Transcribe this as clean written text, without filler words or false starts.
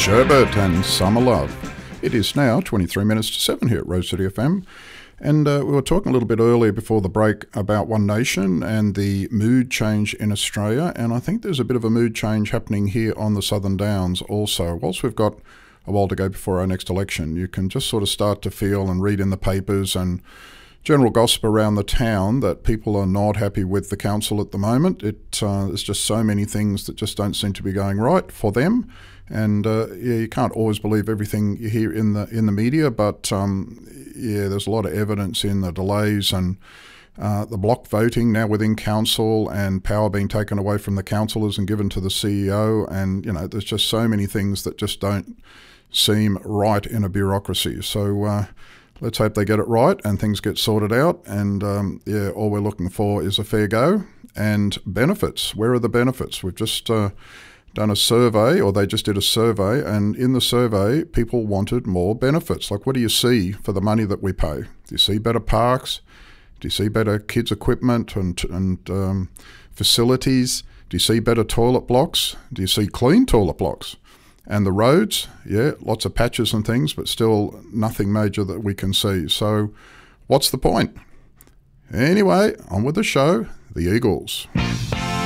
Sherbet and Summer Love. It is now 23 minutes to 7 here at Rose City FM. And we were talking a little bit earlier before the break about One Nation and the mood change in Australia. And I think there's a bit of a mood change happening here on the Southern Downs also. Whilst we've got a while to go before our next election, you can just sort of start to feel and read in the papers and general gossip around the town that people are not happy with the council at the moment. There's just so many things that just don't seem to be going right for them. And you can't always believe everything you hear in the media, but there's a lot of evidence in the delays and the block voting now within council and power being taken away from the councillors and given to the CEO. And, there's just so many things that just don't seem right in a bureaucracy. So let's hope they get it right and things get sorted out. And all we're looking for is a fair go and benefits. Where are the benefits? We've just done a survey, or they just did a survey, and in the survey, people wanted more benefits. Like, what do you see for the money that we pay? Do you see better parks? Do you see better kids' equipment and facilities? Do you see better toilet blocks? Do you see clean toilet blocks? And the roads, lots of patches and things, but still nothing major that we can see. So what's the point? Anyway, on with the show, the Eagles.